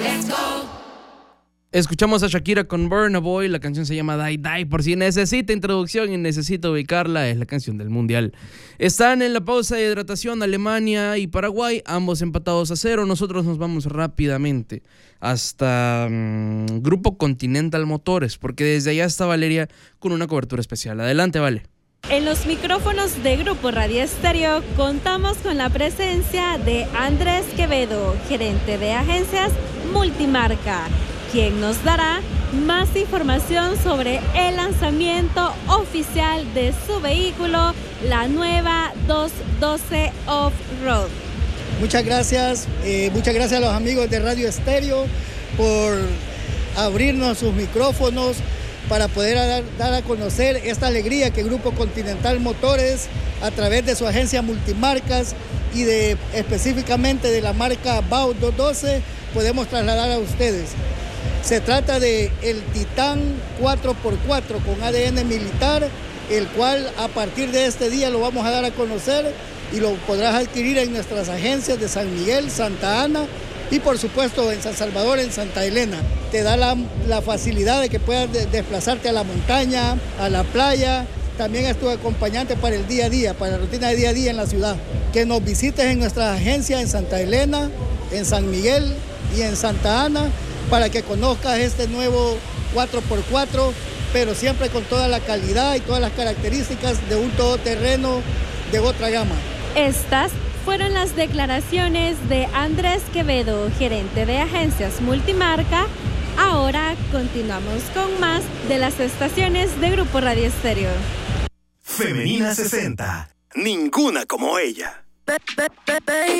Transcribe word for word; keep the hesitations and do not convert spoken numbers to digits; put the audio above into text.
Let's go. Escuchamos a Shakira con Burna Boy, la canción se llama Die Die, por si necesita introducción y necesita ubicarla, es la canción del Mundial. Están en la pausa de hidratación Alemania y Paraguay, ambos empatados a cero. Nosotros nos vamos rápidamente hasta um, Grupo Continental Motores, porque desde allá está Valeria con una cobertura especial. Adelante, Vale. En los micrófonos de Grupo Radio Estéreo contamos con la presencia de Andrés Quevedo, gerente de agencias Multimarca, quien nos dará más información sobre el lanzamiento oficial de su vehículo, la nueva doscientos doce Off-Road. Muchas gracias, eh, muchas gracias a los amigos de Radio Estéreo por abrirnos sus micrófonos para poder dar, dar a conocer esta alegría que Grupo Continental Motores, a través de su agencia Multimarcas y de específicamente de la marca B A U doscientos doce, podemos trasladar a ustedes. Se trata de el Titán cuatro por cuatro con A D N militar, el cual a partir de este día lo vamos a dar a conocer y lo podrás adquirir en nuestras agencias de San Miguel, Santa Ana y por supuesto en San Salvador, en Santa Elena. Te da la, la facilidad de que puedas de, desplazarte a la montaña, a la playa. También es tu acompañante para el día a día, para la rutina de día a día en la ciudad. Que nos visites en nuestras agencias en Santa Elena, en San Miguel y en Santa Ana, para que conozcas este nuevo cuatro por cuatro, pero siempre con toda la calidad y todas las características de un todoterreno de otra gama. Estas fueron las declaraciones de Andrés Quevedo, gerente de agencias Multimarca. Ahora continuamos con más de las estaciones de Grupo Radio Estéreo. Femenina sesenta, ninguna como ella.